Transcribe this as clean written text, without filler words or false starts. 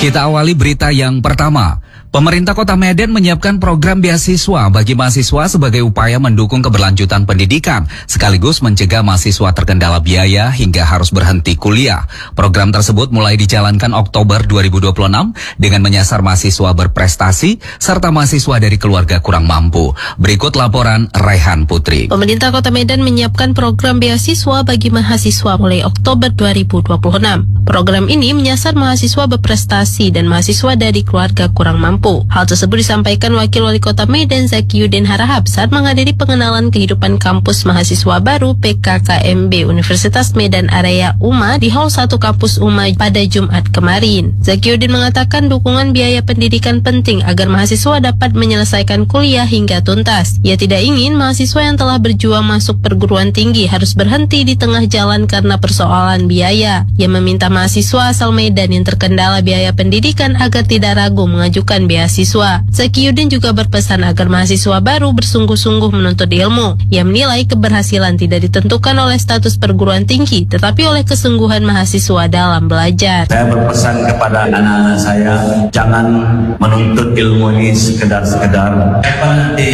Kita awali berita yang pertama. Pemerintah Kota Medan menyiapkan program beasiswa bagi mahasiswa sebagai upaya mendukung keberlanjutan pendidikan, sekaligus mencegah mahasiswa terkendala biaya hingga harus berhenti kuliah. Program tersebut mulai dijalankan Oktober 2026 dengan menyasar mahasiswa berprestasi serta mahasiswa dari keluarga kurang mampu. Berikut laporan Raihan Putri. Pemerintah Kota Medan menyiapkan program beasiswa bagi mahasiswa mulai Oktober 2026. Program ini menyasar mahasiswa berprestasi dan mahasiswa dari keluarga kurang mampu. Hal tersebut disampaikan Wakil Wali Kota Medan Zakiuddin Harahap saat menghadiri pengenalan kehidupan kampus mahasiswa baru PKKMB Universitas Medan Area UMA di Hall 1 Kampus UMA pada Jumat kemarin. Zakiuddin mengatakan dukungan biaya pendidikan penting agar mahasiswa dapat menyelesaikan kuliah hingga tuntas. Ia tidak ingin mahasiswa yang telah berjuang masuk perguruan tinggi harus berhenti di tengah jalan karena persoalan biaya. Ia meminta mahasiswa asal Medan yang terkendala biaya pendidikan agar tidak ragu mengajukan beasiswa. Zakiuddin juga berpesan agar mahasiswa baru bersungguh-sungguh menuntut ilmu. Ia menilai keberhasilan tidak ditentukan oleh status perguruan tinggi, tetapi oleh kesungguhan mahasiswa dalam belajar. Saya berpesan kepada anak-anak saya, jangan menuntut ilmu ini sekedar-sekedar.